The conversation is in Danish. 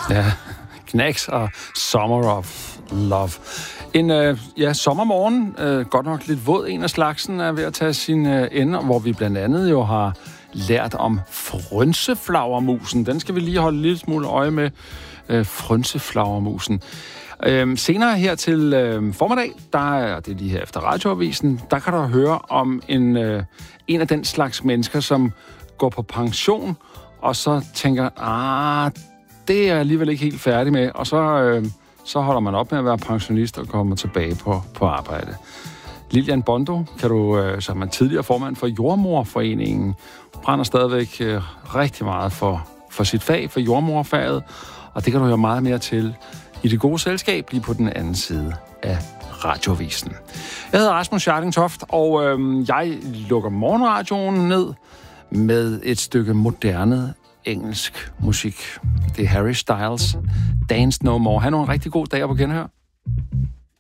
Ja, Knacks og Summer of Love. En sommermorgen, godt nok lidt våd en af slagsen, er ved at tage sin ende, hvor vi blandt andet jo har lært om frønseflagermusen. Den skal vi lige holde en lille smule øje med. Frønseflagermusen. Senere her til formiddag, det er lige her efter radioavisen, der kan du høre om en af den slags mennesker, som går på pension, og så tænker, det er jeg alligevel ikke helt færdig med, og så holder man op med at være pensionist og kommer tilbage på arbejde. Lilian Bondo, som er tidligere formand for Jordemoderforeningen, brænder stadigvæk rigtig meget for sit fag, for jordemoderfaget, og det kan du høre meget mere til i det gode selskab, lige på den anden side af radioavisen. Jeg hedder Rasmus Scharling-Toft, og jeg lukker morgenradioen ned med et stykke moderne engelsk musik. Det er Harry Styles, Dance No More. Han har en rigtig god dag på genhør.